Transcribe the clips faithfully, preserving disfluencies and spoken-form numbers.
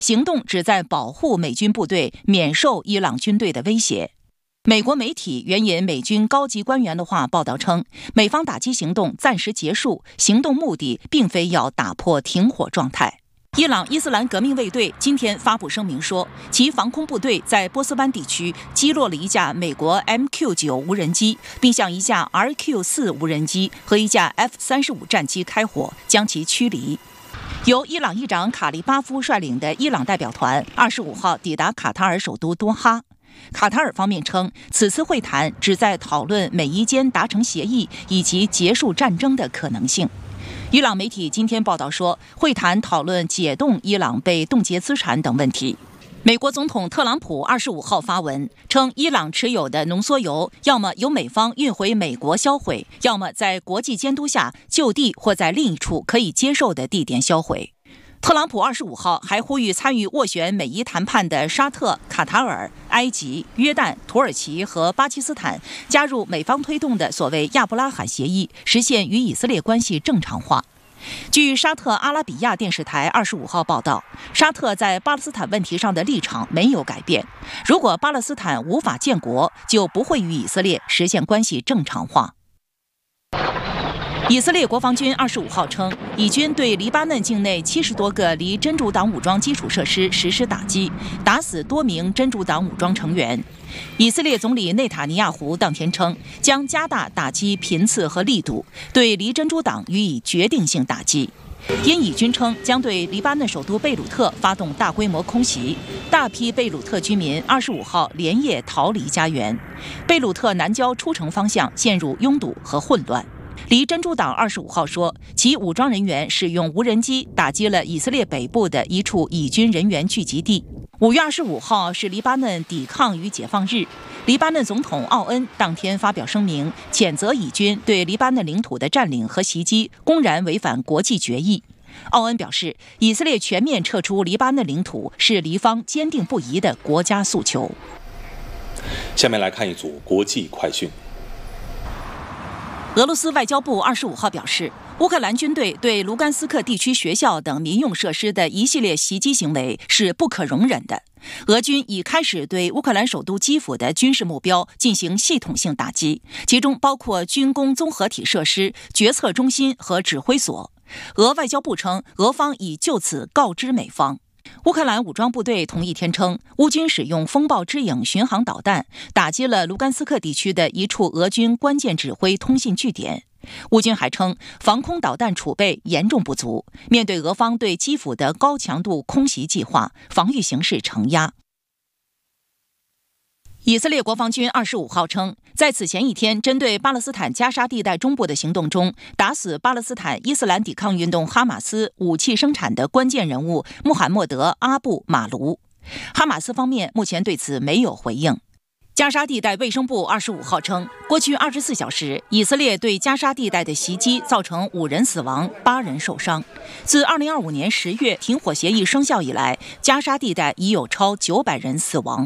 行动旨在保护美军部队免受伊朗军队的威胁。美国媒体援引美军高级官员的话报道称，美方打击行动暂时结束，行动目的并非要打破停火状态。伊朗伊斯兰革命卫队今天发布声明说，其防空部队在波斯湾地区击落了一架美国 M Q 九 无人机，并向一架 R Q 四 无人机和一架 F 三十五 战机开火，将其驱离。由伊朗议长卡利巴夫率领的伊朗代表团二十五号抵达卡塔尔首都多哈。卡塔尔方面称，此次会谈旨在讨论美伊间达成协议以及结束战争的可能性。伊朗媒体今天报道说，会谈讨论解冻伊朗被冻结资产等问题。美国总统特朗普二十五号发文称，伊朗持有的浓缩铀要么由美方运回美国销毁，要么在国际监督下就地或在另一处可以接受的地点销毁。特朗普二十五号还呼吁参与斡旋美伊谈判的沙特、卡塔尔、埃及、约旦、土耳其和巴基斯坦加入美方推动的所谓亚伯拉罕协议，实现与以色列关系正常化。据沙特阿拉比亚电视台二十五号报道，沙特在巴勒斯坦问题上的立场没有改变，如果巴勒斯坦无法建国，就不会与以色列实现关系正常化。以色列国防军二十五号称，以军对黎巴嫩境内七十多个离真主党武装基础设施实施打击，打死多名真主党武装成员。以色列总理内塔尼亚胡当天称，将加大打击频次和力度，对离真主党予以决定性打击。因以军称将对黎巴嫩首都贝鲁特发动大规模空袭，大批贝鲁特居民二十五号连夜逃离家园，贝鲁特南郊出城方向陷入拥堵和混乱。离真主党二十五号说，其武装人员使用无人机打击了以色列北部的一处以军人员聚集地。五月二十五号是黎巴嫩抵抗与解放日，黎巴嫩总统奥恩当天发表声明，谴责以军对黎巴嫩领土的占领和袭击公然违反国际决议。奥恩表示，以色列全面撤出黎巴嫩领土是黎方坚定不移的国家诉求。 下面来看一组国际快讯。 俄罗斯外交部二十五号表示，乌克兰军队对卢甘斯克地区学校等民用设施的一系列袭击行为是不可容忍的。俄军已开始对乌克兰首都基辅的军事目标进行系统性打击，其中包括军工综合体设施、决策中心和指挥所。俄外交部称，俄方已就此告知美方。乌克兰武装部队同一天称，乌军使用风暴之影巡航导弹打击了卢甘斯克地区的一处俄军关键指挥通信据点。乌军还称，防空导弹储备严重不足，面对俄方对基辅的高强度空袭计划，防御形势承压。以色列国防军二十五号称，在此前一天针对巴勒斯坦加沙地带中部的行动中，打死巴勒斯坦伊斯兰抵抗运动哈马斯武器生产的关键人物穆罕默德·阿布·马卢。哈马斯方面目前对此没有回应。加沙地带卫生部二十五号称，过去二十四小时，以色列对加沙地带的袭击造成五人死亡，八人受伤。自二零二五年十月停火协议生效以来，加沙地带已有超九百人死亡。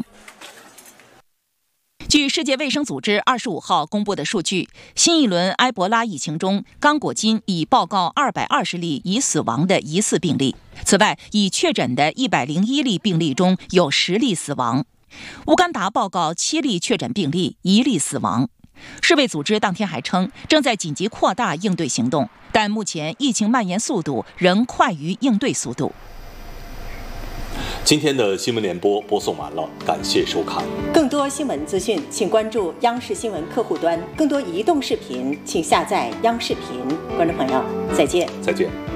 据世界卫生组织二十五号公布的数据，新一轮埃博拉疫情中，刚果金已报告二百二十例已死亡的疑似病例。此外，已确诊的一百零一例病例中有十例死亡。乌干达报告七例确诊病例，一例死亡。世卫组织当天还称，正在紧急扩大应对行动，但目前疫情蔓延速度仍快于应对速度。 今天的新闻联播播送完了，感谢收看。 更多新闻资讯，请关注央视新闻客户端；更多移动视频，请下载央视频。观众朋友，再见。 再见。